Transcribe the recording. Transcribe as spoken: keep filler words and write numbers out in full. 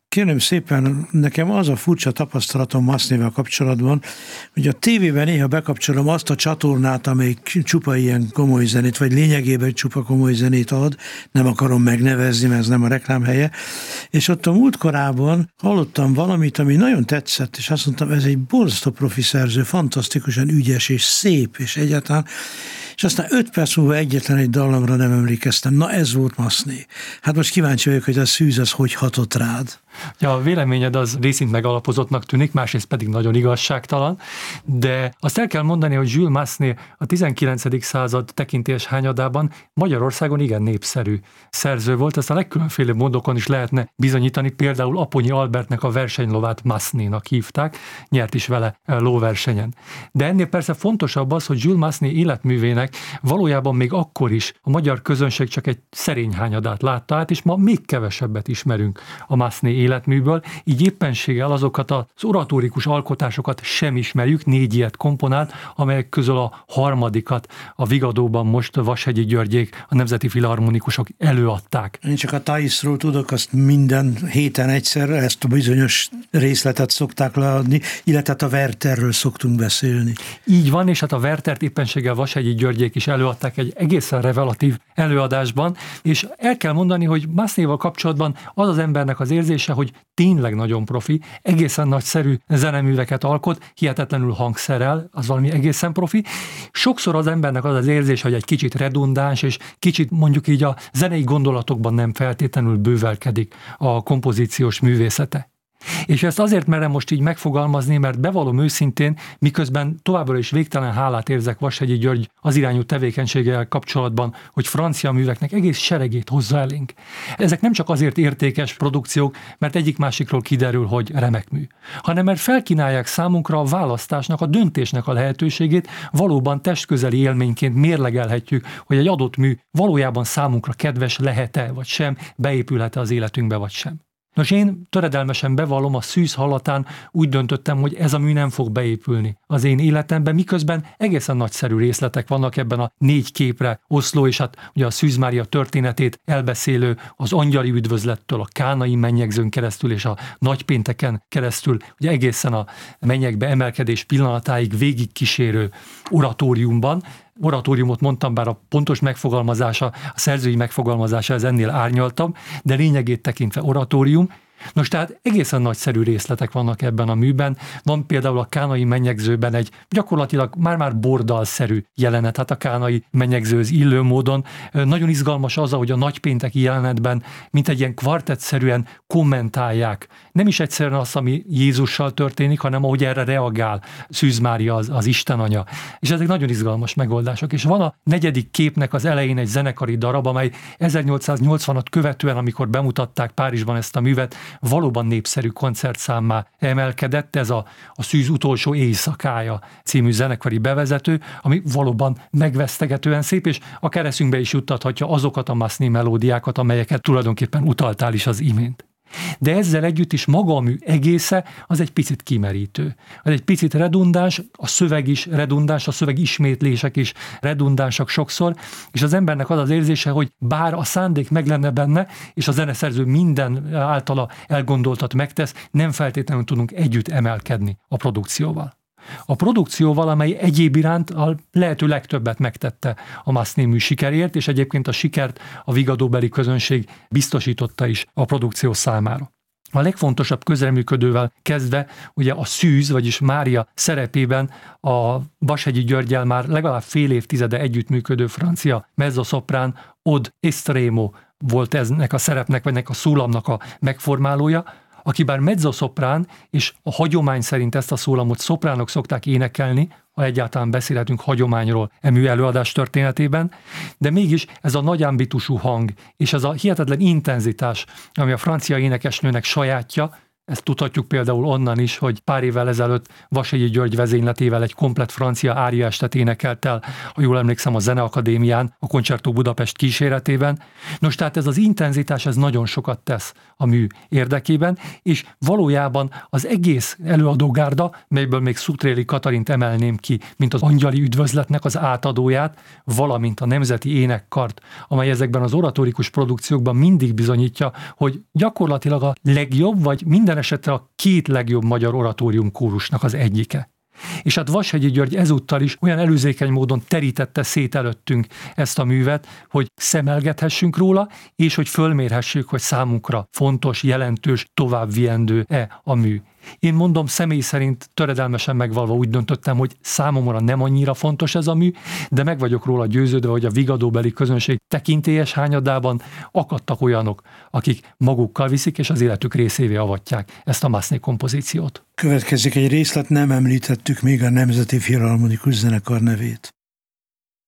Kérem szépen, nekem az a furcsa tapasztalatom Massenével kapcsolatban, hogy a tévében néha bekapcsolom azt a csatornát, amelyik csupa ilyen komoly zenét, vagy lényegében csupa komoly zenét ad, nem akarom megnevezni, mert ez nem a reklám helye, és ott a múltkorában hallottam valamit, ami nagyon tetszett, és azt mondtam, ez egy borzasztó profi szerző, fantasztikusan ügyes és szép, és egyáltalán, és aztán öt perc múlva egyetlen egy dallamra nem emlékeztem. Na ez volt Massenet. Hát most kíváncsi vagyok, hogy a szűz az hogy hatott rád. Ja, a véleményed az részint megalapozottnak tűnik, másrészt pedig nagyon igazságtalan, de azt el kell mondani, hogy Jules Massenet a tizenkilencedik század tekintélyes hányadában Magyarországon igen népszerű szerző volt, ezt a legkülönfélebb módokon is lehetne bizonyítani, például Aponyi Albertnek a versenylovát Massenénak hívták, nyert is vele lóversenyen. De ennél persze fontosabb az, hogy Jules Massenet életművének valójában még akkor is a magyar közönség csak egy szerény hányadát látta át, és ma még kevesebbet ismerünk a Massenet életműből, így éppenséggel azokat az oratórikus alkotásokat sem ismerjük, négy ilyet komponált, amelyek közül a harmadikat a Vigadóban most Vashegyi Györgyék, a Nemzeti Filharmonikusok előadták. Én csak a Thaisról tudok, azt minden héten egyszer ezt a bizonyos részletet szokták leadni, illetve a Wertherről szoktunk beszélni. Így van, és hát a Werthert éppenséggel Vashegyi Györgyék is előadták egy egészen revelatív előadásban, és el kell mondani, hogy Massenéval kapcsolatban az az embernek az érzése, hogy tényleg nagyon profi, egészen nagyszerű zeneműveket alkot, hihetetlenül hangszerrel, az valami egészen profi. Sokszor az embernek az az érzés, hogy egy kicsit redundáns, és kicsit mondjuk így a zenei gondolatokban nem feltétlenül bővelkedik a kompozíciós művészete. És ezt azért merem most így megfogalmazni, mert bevallom őszintén, miközben továbbra is végtelen hálát érzek Vashegyi György az irányú tevékenységgel kapcsolatban, hogy francia műveknek egész seregét hozza elénk. Ezek nem csak azért értékes produkciók, mert egyik-másikról kiderül, hogy remek mű, hanem mert felkínálják számunkra a választásnak, a döntésnek a lehetőségét, valóban testközeli élményként mérlegelhetjük, hogy egy adott mű valójában számunkra kedves lehet-e, vagy sem, beépülhet-e az életünkbe, vagy sem. Nos, én töredelmesen bevallom, a szűz hallatán úgy döntöttem, hogy ez a mű nem fog beépülni az én életemben, miközben egészen nagyszerű részletek vannak ebben a négy képre oszló, és hát ugye a Szűz Mária történetét elbeszélő, az angyali üdvözlettől, a kánai mennyegzőn keresztül és a nagypénteken keresztül, ugye egészen a mennyekbe emelkedés pillanatáig végigkísérő oratóriumban. Oratóriumot mondtam, bár a pontos megfogalmazása, a szerzői megfogalmazása ez ennél árnyaltabb, de lényegét tekintve oratórium. Nos, tehát egészen nagyszerű részletek vannak ebben a műben. Van például a kánai mennyegzőben egy gyakorlatilag már-már bordalszerű jelenet, hát a kánai mennyegzőhöz illő módon. Nagyon izgalmas az, ahogy a nagypénteki jelenetben, mint egy ilyen kvartettszerűen kommentálják. Nem is egyszerűen az, ami Jézussal történik, hanem ahogy erre reagál Szűz Mária, az, az Istenanya. És ezek nagyon izgalmas megoldások. És van a negyedik képnek az elején egy zenekari darab, amely ezernyolcszáznyolcvanat követően, amikor bemutatták Párizsban ezt a művet, valóban népszerű koncertszámmá emelkedett, ez a, a Szűz utolsó éjszakája című zenekari bevezető, ami valóban megvesztegetően szép, és akár eszünkbe is juttathatja azokat a Massenet melódiákat, amelyeket tulajdonképpen utaltál is az imént. De ezzel együtt is maga a mű egésze az egy picit kimerítő. Az egy picit redundáns, a szöveg is redundáns, a szöveg ismétlések is redundánsak sokszor, és az embernek az az érzése, hogy bár a szándék meg lenne benne, és a zeneszerző minden általa elgondoltat megtesz, nem feltétlenül tudunk együtt emelkedni a produkcióval. A produkcióval, amely egyéb iránt a lehető legtöbbet megtette a Massenet mű sikerért, és egyébként a sikert a vigadóbeli közönség biztosította is a produkció számára. A legfontosabb közreműködővel kezdve ugye a Szűz, vagyis Mária szerepében a Vashegyi Györggyel már legalább fél évtizede együttműködő francia mezzoszoprán Aude Estremo volt eznek a szerepnek, vagy ennek a szólamnak a megformálója, aki bár mezzoszoprán, és a hagyomány szerint ezt a szólamot szopránok szokták énekelni, ha egyáltalán beszélhetünk hagyományról e mű előadás történetében, de mégis ez a nagy ambitusú hang, és ez a hihetetlen intenzitás, ami a francia énekesnőnek sajátja, ezt tudhatjuk például onnan is, hogy pár évvel ezelőtt Vashegyi György vezényletével egy komplett francia áriaestet énekelt el, ha jól emlékszem, a Zeneakadémián, a Concerto Budapest kíséretében. Nos, tehát ez az intenzitás, ez nagyon sokat tesz a mű érdekében, és valójában az egész előadógárda, melyből még Szutréli Katalint emelném ki, mint az angyali üdvözletnek az átadóját, valamint a Nemzeti Énekkart, amely ezekben az oratórikus produkciókban mindig bizonyítja, hogy gyakorlatilag a legjobb, vagy minden esetre a két legjobb magyar oratórium kórusnak az egyike. És hát Vashegyi György ezúttal is olyan előzékeny módon terítette szét előttünk ezt a művet, hogy szemelgethessünk róla, és hogy fölmérhessük, hogy számunkra fontos, jelentős, továbbviendő-e a mű. Én mondom, személy szerint töredelmesen megvalva úgy döntöttem, hogy számomra nem annyira fontos ez a mű, de meg vagyok róla győződve, hogy a vigadóbeli közönség tekintélyes hányadában akadtak olyanok, akik magukkal viszik, és az életük részévé avatják ezt a Massenet kompozíciót. Következik egy részlet, nem említettük még a Nemzeti Filharmonikus Zenekar nevét.